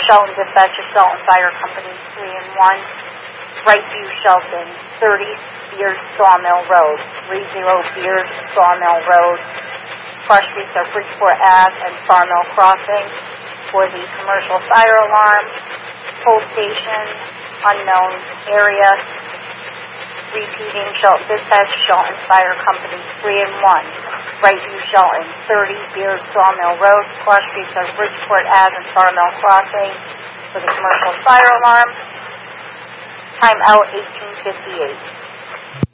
Shelton Dispatch of Shelton Fire Company 3 and 1, Brightview Shelton, 30 Beard Sawmill Road, 30 Beard Sawmill Road. Cross streets are Bridgeport Ave and Sawmill Crossing. For the commercial fire alarm, pole station, unknown area. Repeating, Shelton Dispatch, Shelton Fire Company 3 and 1, Brightview Shelton, 30 Beard Sawmill Road. Cross streets are Bridgeport Ave and Sawmill Crossing. For the commercial fire alarm, time out 1858.